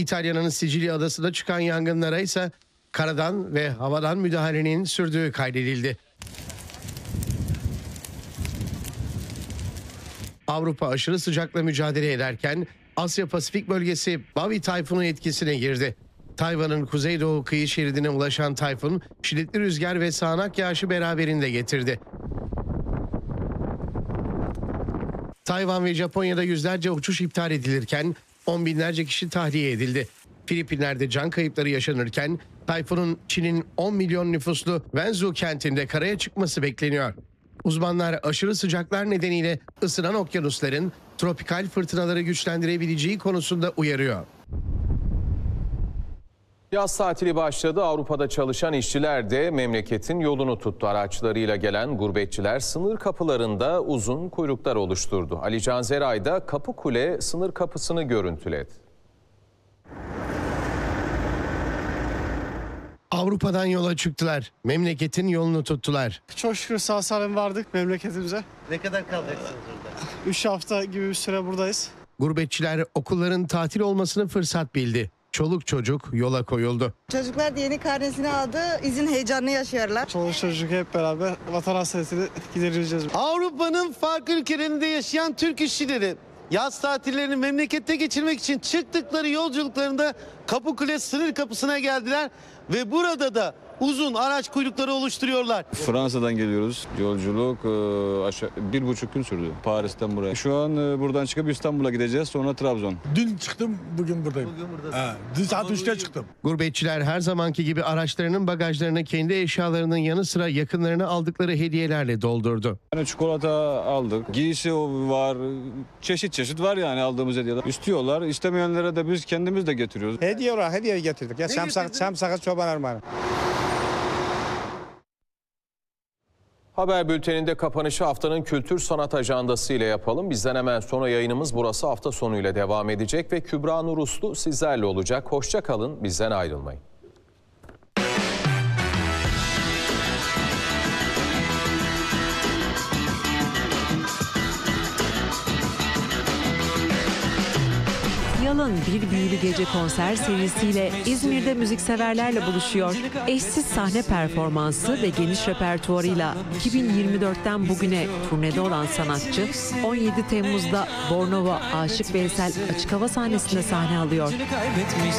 İtalya'nın Sicilya adasında çıkan yangınlara ise karadan ve havadan müdahalenin sürdüğü kaydedildi. Avrupa aşırı sıcakla mücadele ederken Asya Pasifik bölgesi Bavi tayfunu etkisine girdi. Tayvan'ın kuzeydoğu kıyı şeridine ulaşan tayfun şiddetli rüzgar ve sağanak yağışı beraberinde getirdi. Tayvan ve Japonya'da yüzlerce uçuş iptal edilirken on binlerce kişi tahliye edildi. Filipinler'de can kayıpları yaşanırken tayfunun Çin'in 10 milyon nüfuslu Wenzhou kentinde karaya çıkması bekleniyor. Uzmanlar aşırı sıcaklar nedeniyle ısınan okyanusların tropikal fırtınaları güçlendirebileceği konusunda uyarıyor. Yaz tatili başladı. Avrupa'da çalışan işçiler de memleketin yolunu tuttu. Araçlarıyla gelen gurbetçiler sınır kapılarında uzun kuyruklar oluşturdu. Ali Can Zeray da Kapıkule sınır kapısını görüntüledi. Avrupa'dan yola çıktılar. Memleketin yolunu tuttular. Çok şükür sağ salim vardık memleketimize. Ne kadar kalacaksınız burada? 3 hafta gibi bir süre buradayız. Gurbetçiler okulların tatil olmasını fırsat bildi. Çoluk çocuk yola koyuldu. Çocuklar da yeni karnesini aldı. İzin heyecanını yaşıyorlar. Çoluk çocuk hep beraber vatan hasretini gidereceğiz. Avrupa'nın farklı ülkelerinde yaşayan Türk işçileri yaz tatillerini memlekette geçirmek için çıktıkları yolculuklarında Kapıkule sınır kapısına geldiler ve burada da uzun araç kuyrukları oluşturuyorlar. Fransa'dan geliyoruz. Yolculuk 1,5 gün sürdü Paris'ten buraya. Şu an buradan çıkıp İstanbul'a gideceğiz, sonra Trabzon. Dün çıktım, bugün buradayım. Dün saat 3'te çıktım. Gurbetçiler her zamanki gibi araçlarının bagajlarını kendi eşyalarının yanı sıra yakınlarına aldıkları hediyelerle doldurdu. Yani çikolata aldık, giysi var, çeşit var yani aldığımız hediyeler. İstiyorlar, istemeyenlere de biz kendimiz de getiriyoruz. Hediye olarak hediye getirdik. Ya Samsak'ı çoban armağanı. Haber bülteninde kapanışı haftanın kültür sanat ajandası ile yapalım. Bizden hemen sonra yayınımız burası hafta sonuyla devam edecek ve Kübra Nur Uslu sizlerle olacak. Hoşça kalın, bizden ayrılmayın. Yalın Bir Büyülü Gece konser serisiyle İzmir'de müzikseverlerle buluşuyor. Eşsiz sahne performansı ve geniş repertuarıyla 2024'ten bugüne turnede olan sanatçı 17 Temmuz'da Bornova Aşık Veysel açık hava sahnesinde sahne alıyor.